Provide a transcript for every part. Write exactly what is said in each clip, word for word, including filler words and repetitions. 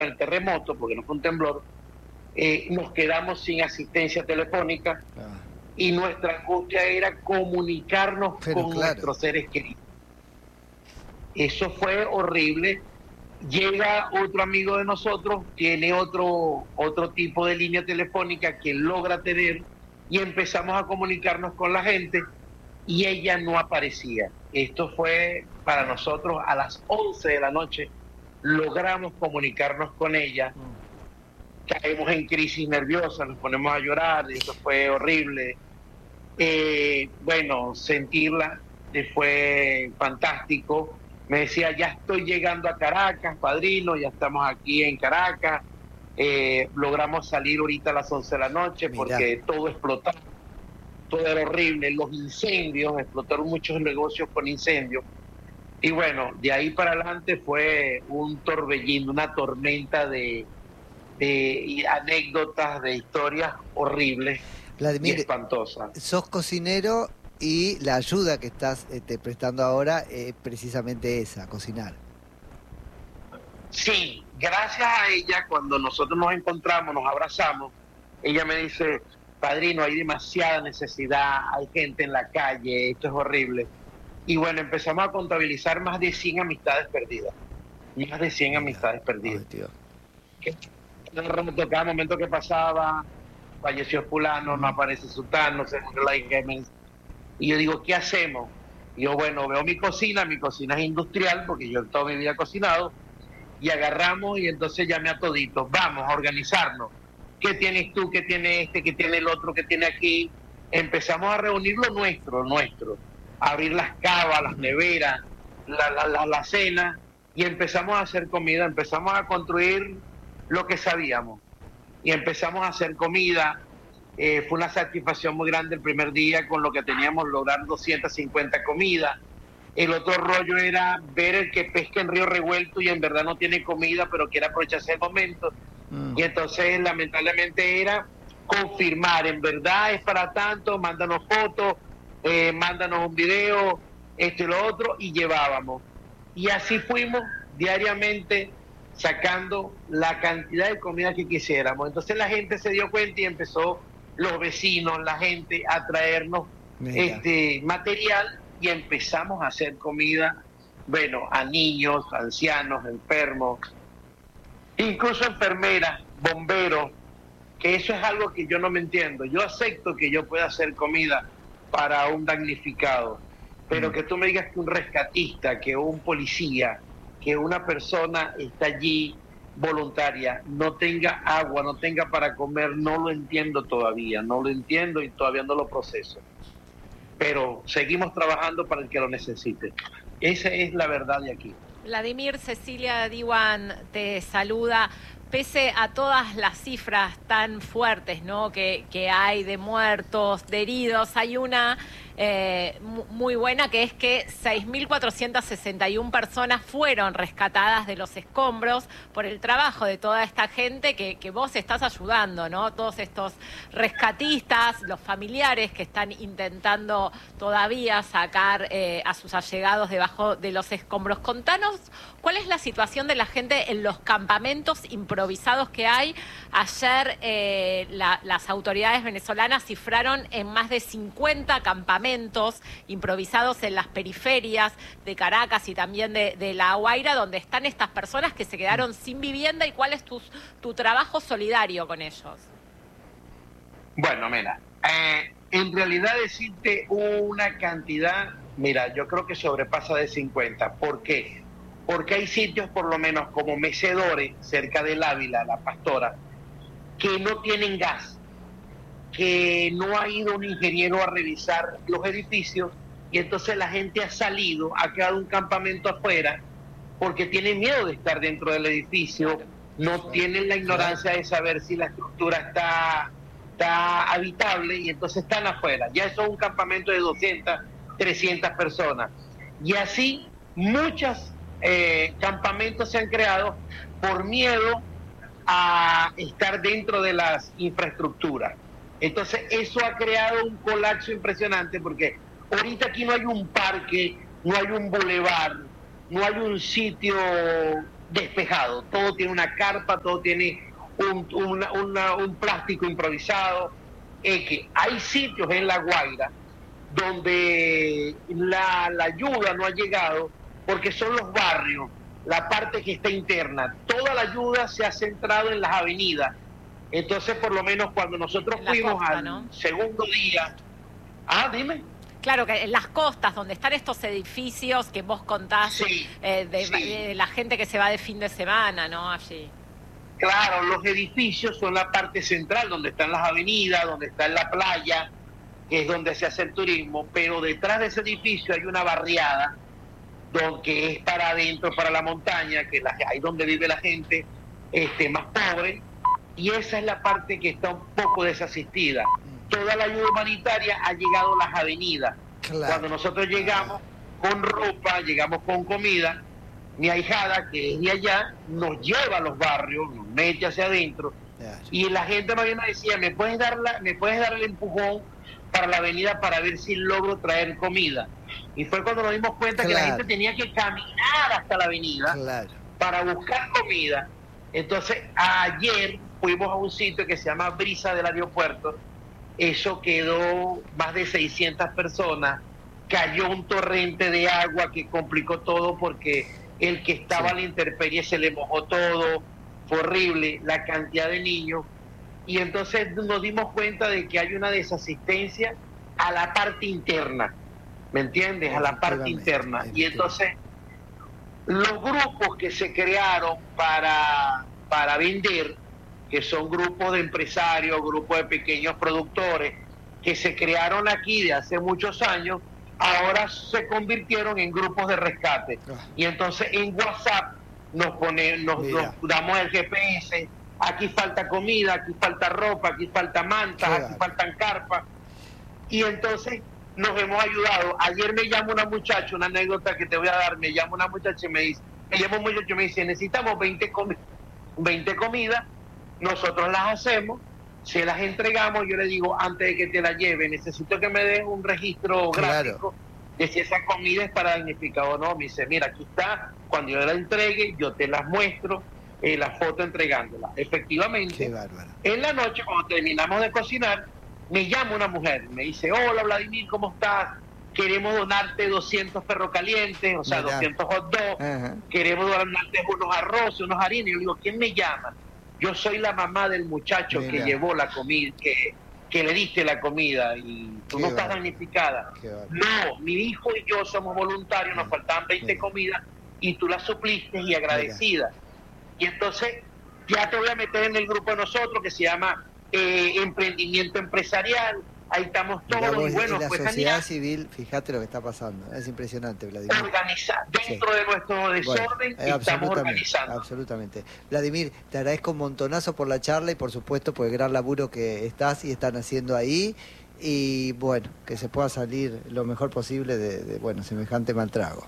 el terremoto, porque no fue un temblor, eh, nos quedamos sin asistencia telefónica ah. y nuestra angustia era comunicarnos Pero con claro. nuestros seres queridos. Eso fue horrible. Llega otro amigo de nosotros, tiene otro, otro tipo de línea telefónica que logra tener y empezamos a comunicarnos con la gente y ella no aparecía. Esto fue para nosotros a las once de la noche, logramos comunicarnos con ella, caemos en crisis nerviosa, nos ponemos a llorar, eso fue horrible. Eh, bueno, sentirla fue fantástico. Me decía, ya estoy llegando a Caracas, padrino, ya estamos aquí en Caracas, eh, logramos salir ahorita a las once de la noche porque Mirá. todo explotaba, todo era horrible, los incendios, explotaron muchos negocios con incendios, y bueno, de ahí para adelante fue un torbellino, una tormenta de, de anécdotas, de historias horribles Vladimir, y espantosas. Sos cocinero y la ayuda que estás este, prestando ahora es precisamente esa, cocinar. Sí, gracias a ella, cuando nosotros nos encontramos, nos abrazamos, ella me dice, padrino, hay demasiada necesidad, hay gente en la calle, esto es horrible. Y bueno, empezamos a contabilizar más de cien amistades perdidas. Más de cien Mira, amistades perdidas. Ay, que, cada momento que pasaba, falleció fulano, no aparece sultano, se murió la hija. Y yo digo, ¿qué hacemos? Y yo, bueno, veo mi cocina, mi cocina es industrial, porque yo toda mi vida he cocinado, y agarramos y entonces llamé a toditos, vamos a organizarnos. ¿Qué tienes tú? ¿Qué tiene este? ¿Qué tiene el otro? ¿Qué tiene aquí? Empezamos a reunir lo nuestro, nuestro. A abrir las cavas, las neveras, la, la, la, la cena, y empezamos a hacer comida, empezamos a construir lo que sabíamos. Y empezamos a hacer comida. Eh, fue una satisfacción muy grande el primer día con lo que teníamos, lograr doscientas cincuenta comidas. El otro rollo era ver el que pesca en Río Revuelto y en verdad no tiene comida, pero quiere aprovecharse el momento. Mm. Y entonces, lamentablemente, era confirmar, en verdad es para tanto, mándanos fotos, eh, mándanos un video, esto y lo otro, y llevábamos. Y así fuimos diariamente sacando la cantidad de comida que quisiéramos. Entonces la gente se dio cuenta y empezó, los vecinos, la gente, a traernos Mira. este material y empezamos a hacer comida, bueno, a niños, ancianos, enfermos, incluso enfermeras, bomberos, que eso es algo que yo no me entiendo. Yo acepto que yo pueda hacer comida para un damnificado, pero mm. que tú me digas que un rescatista, que un policía, que una persona está allí voluntaria, no tenga agua, no tenga para comer, no lo entiendo todavía, no lo entiendo y todavía no lo proceso. Pero seguimos trabajando para el que lo necesite. Esa es la verdad de aquí. Vladimir, Cecilia Diwan te saluda. Pese a todas las cifras tan fuertes, ¿no?, que, que hay de muertos, de heridos, hay una eh, muy buena, que es que seis mil cuatrocientas sesenta y una personas fueron rescatadas de los escombros por el trabajo de toda esta gente que, que vos estás ayudando, ¿no? Todos estos rescatistas, los familiares que están intentando todavía sacar eh, a sus allegados debajo de los escombros. Contanos cuál es la situación de la gente en los campamentos improvisados que hay. Ayer eh, la, las autoridades venezolanas cifraron en más de cincuenta campamentos improvisados en las periferias de Caracas y también de, de La Guaira, donde están estas personas que se quedaron sin vivienda. ¿Y cuál es tu, tu trabajo solidario con ellos? Bueno, mira, eh, en realidad decirte una cantidad, mira, yo creo que sobrepasa de cincuenta. ¿Por qué? Porque hay sitios, por lo menos como Mecedores, cerca del Ávila, La Pastora, que no tienen gas, que no ha ido un ingeniero a revisar los edificios, y entonces la gente ha salido, ha quedado un campamento afuera, porque tienen miedo de estar dentro del edificio, no tienen la ignorancia de saber si la estructura está, está habitable, y entonces están afuera. Ya eso es un campamento de doscientas, trescientas personas. Y así muchas Eh, campamentos se han creado por miedo a estar dentro de las infraestructuras. Entonces eso ha creado un colapso impresionante, porque ahorita aquí no hay un parque, no hay un bulevar, no hay un sitio despejado, todo tiene una carpa, todo tiene un, una, una, un plástico improvisado. Es que hay sitios en La Guaira donde la, la ayuda no ha llegado porque son los barrios, la parte que está interna. Toda la ayuda se ha centrado en las avenidas. Entonces, por lo menos cuando nosotros fuimos costa, al ¿no? segundo día... Ah, dime. Claro, que en las costas, donde están estos edificios que vos contás, sí, eh, de, sí. de la gente que se va de fin de semana, ¿no? Allí. Claro, los edificios son la parte central, donde están las avenidas, donde está la playa, que es donde se hace el turismo, pero detrás de ese edificio hay una barriada, donde es para adentro, para la montaña, que la, ahí donde vive la gente este, más pobre, y esa es la parte que está un poco desasistida. Toda la ayuda humanitaria ha llegado a las avenidas. Claro. Cuando nosotros llegamos con ropa, llegamos con comida, mi ahijada, que es de allá, nos lleva a los barrios, nos mete hacia adentro, claro. Y la gente más bien me decía, ¿me puedes dar la, me puedes dar el empujón para la avenida para ver si logro traer comida? Y fue cuando nos dimos cuenta, claro, que la gente tenía que caminar hasta la avenida, claro, para buscar comida. Entonces, ayer fuimos a un sitio que se llama Brisa del Aeropuerto. Eso quedó más de seiscientas personas, cayó un torrente de agua que complicó todo porque el que estaba, sí, a la intemperie se le mojó todo, fue horrible, la cantidad de niños, y entonces nos dimos cuenta de que hay una desasistencia a la parte interna, ¿me entiendes? A la parte interna, y entonces los grupos que se crearon para, para vender, que son grupos de empresarios, grupos de pequeños productores, que se crearon aquí de hace muchos años, ahora se convirtieron en grupos de rescate. Y entonces en WhatsApp nos, pone, nos, nos damos el G P S, aquí falta comida, aquí falta ropa, aquí falta mantas, claro, aquí faltan carpas. Y entonces nos hemos ayudado. Ayer me llama una muchacha, una anécdota que te voy a dar, me llama una muchacha y me dice, me llama un muchacho y me dice, necesitamos veinte, comi veinte comidas. Nosotros las hacemos, se las entregamos, yo le digo, antes de que te la lleve, necesito que me des un registro, claro, gráfico de si esa comida es para damnificado o no. Me dice, mira, aquí está, cuando yo la entregue, yo te las muestro, eh, la foto entregándola. Efectivamente, en la noche, cuando terminamos de cocinar, me llama una mujer, me dice, hola Vladimir, ¿cómo estás? Queremos donarte doscientos perros calientes, o sea, mira, doscientos hot dogs, uh-huh, queremos donarte unos arroz, unos harinas. Y yo digo, ¿quién me llama? Yo soy la mamá del muchacho, mira, que llevó la comida, que, que le diste la comida y tú qué no estás damnificada. No, mi hijo y yo somos voluntarios, mira, nos faltaban veinte mira. comidas y tú las supliste y agradecida. Mira. Y entonces ya te voy a meter en el grupo de nosotros que se llama eh, Emprendimiento Empresarial. Ahí estamos todos. Mira, vos, y bueno, la pues sociedad allá, civil, fíjate lo que está pasando, es impresionante, Vladimir. Organizar dentro, sí, de nuestro desorden, bueno, eh, estamos organizando. Absolutamente. Vladimir, te agradezco un montonazo por la charla y por supuesto por el gran laburo que estás y están haciendo ahí, y bueno, que se pueda salir lo mejor posible de, de bueno, semejante mal trago.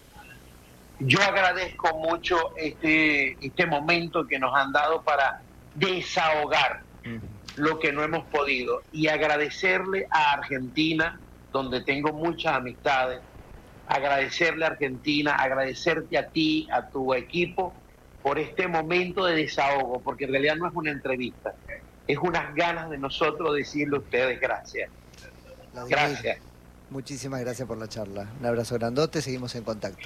Yo agradezco mucho este, este momento que nos han dado para desahogar uh-huh. lo que no hemos podido, y agradecerle a Argentina, donde tengo muchas amistades, agradecerle a Argentina, agradecerte a ti, a tu equipo, por este momento de desahogo, porque en realidad no es una entrevista, es unas ganas de nosotros decirle a ustedes gracias. Vladimir, gracias. Muchísimas gracias por la charla. Un abrazo grandote, seguimos en contacto.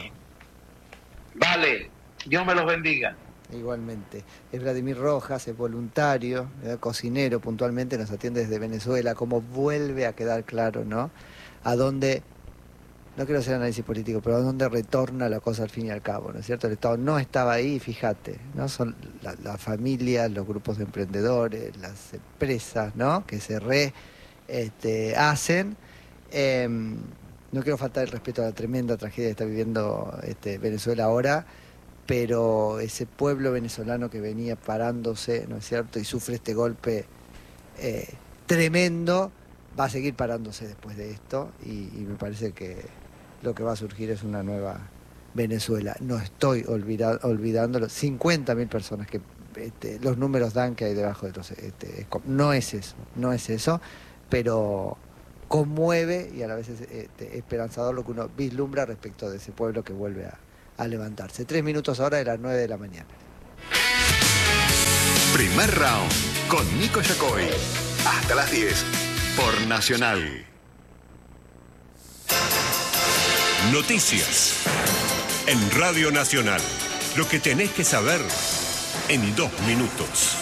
Vale, Dios me los bendiga. Igualmente. Es Vladimir Rojas, es voluntario, ¿verdad? Cocinero, puntualmente nos atiende desde Venezuela. Como vuelve a quedar claro, ¿no? A dónde, no quiero hacer análisis político, pero a dónde retorna la cosa al fin y al cabo, ¿no es cierto? El Estado no estaba ahí, fíjate, ¿no? Son las la familias, los grupos de emprendedores, las empresas, ¿no? Que se re este, hacen. Eh, no quiero faltar el respeto a la tremenda tragedia que está viviendo este, Venezuela ahora, pero ese pueblo venezolano que venía parándose, ¿no es cierto?, y sufre este golpe eh, tremendo, va a seguir parándose después de esto, y, y me parece que lo que va a surgir es una nueva Venezuela. No estoy olvida, olvidándolo, cincuenta mil personas que este, los números dan que hay debajo de los... Este, no es eso, no es eso, pero conmueve y a la vez es este, esperanzador lo que uno vislumbra respecto de ese pueblo que vuelve a a levantarse. Tres minutos ahora de las nueve de la mañana. Primer round con Nico Yacoy. Hasta las diez por Nacional. Noticias en Radio Nacional. Lo que tenés que saber en dos minutos.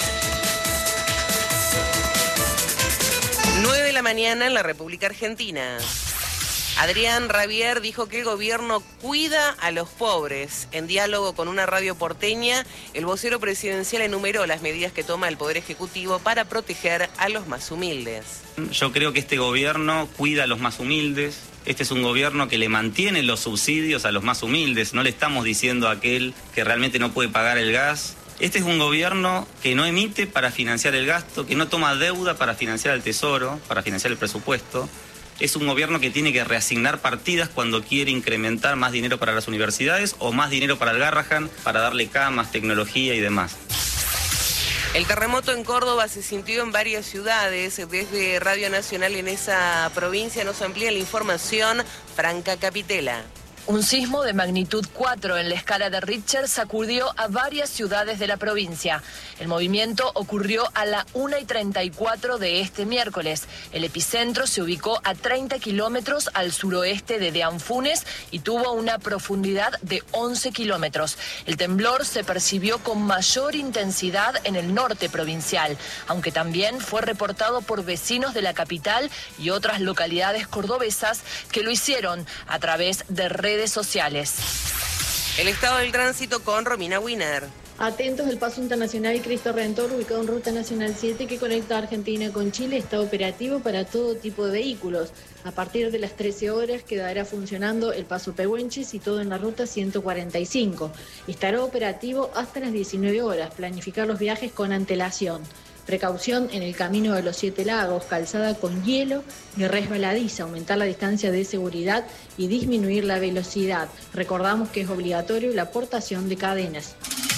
nueve de la mañana en la República Argentina. Adrián Rabier dijo que el gobierno cuida a los pobres. En diálogo con una radio porteña, el vocero presidencial enumeró las medidas que toma el Poder Ejecutivo para proteger a los más humildes. Yo creo que este gobierno cuida a los más humildes. Este es un gobierno que le mantiene los subsidios a los más humildes. No le estamos diciendo a aquel que realmente no puede pagar el gas. Este es un gobierno que no emite para financiar el gasto, que no toma deuda para financiar el tesoro, para financiar el presupuesto. Es un gobierno que tiene que reasignar partidas cuando quiere incrementar más dinero para las universidades o más dinero para el Garrahan, para darle camas, tecnología y demás. El terremoto en Córdoba se sintió en varias ciudades. Desde Radio Nacional en esa provincia nos amplía la información Franca Capitela. Un sismo de magnitud cuatro en la escala de Richter sacudió a varias ciudades de la provincia. El movimiento ocurrió a la una y treinta y cuatro de este miércoles. El epicentro se ubicó a treinta kilómetros al suroeste de Deanfunes y tuvo una profundidad de once kilómetros. El temblor se percibió con mayor intensidad en el norte provincial, aunque también fue reportado por vecinos de la capital y otras localidades cordobesas que lo hicieron a través de redes sociales. El estado del tránsito con Romina Wiener. Atentos, el paso internacional Cristo Redentor, ubicado en Ruta Nacional siete, que conecta a Argentina con Chile, está operativo para todo tipo de vehículos. A partir de las trece horas quedará funcionando el paso Pehuenches y todo en la ruta ciento cuarenta y cinco. Estará operativo hasta las diecinueve horas. Planificar los viajes con antelación. Precaución en el camino de los Siete Lagos, calzada con hielo y resbaladiza, aumentar la distancia de seguridad y disminuir la velocidad. Recordamos que es obligatorio la portación de cadenas.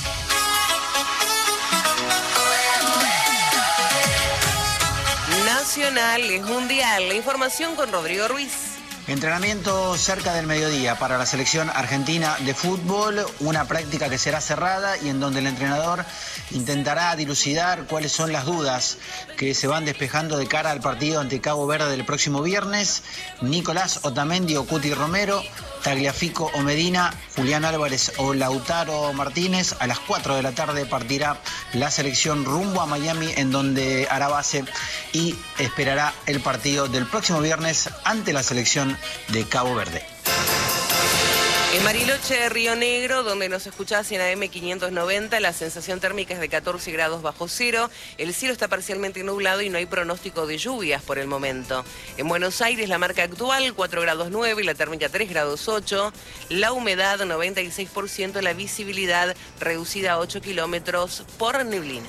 Nacional es mundial. La información con Rodrigo Ruiz. Entrenamiento cerca del mediodía para la selección argentina de fútbol, una práctica que será cerrada y en donde el entrenador intentará dilucidar cuáles son las dudas que se van despejando de cara al partido ante Cabo Verde del próximo viernes. Nicolás Otamendi o Cuti Romero, Tagliafico o Medina, Julián Álvarez o Lautaro Martínez. A las cuatro de la tarde partirá la selección rumbo a Miami, en donde hará base y esperará el partido del próximo viernes ante la selección de Cabo Verde. En Bariloche, Río Negro, donde nos escuchás en A M quinientos noventa, la sensación térmica es de catorce grados bajo cero. El cielo está parcialmente nublado y no hay pronóstico de lluvias por el momento. En Buenos Aires, la marca actual cuatro grados nueve y la térmica tres grados ocho. La humedad noventa y seis por ciento, la visibilidad reducida a ocho kilómetros por neblina.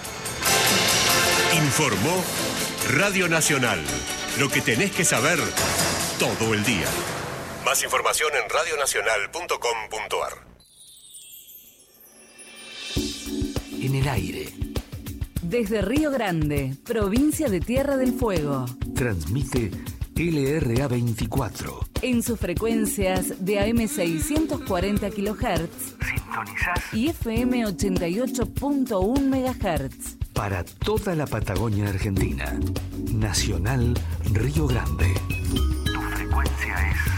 Informó Radio Nacional. Lo que tenés que saber todo el día. Más información en radio nacional punto com punto a r. En el aire. Desde Río Grande, provincia de Tierra del Fuego. Transmite L R A veinticuatro. En sus frecuencias de A M seiscientos cuarenta kilohertz. Sintonizás. Y F M ochenta y ocho punto uno megahertz. Para toda la Patagonia Argentina. Nacional Río Grande. Tu frecuencia es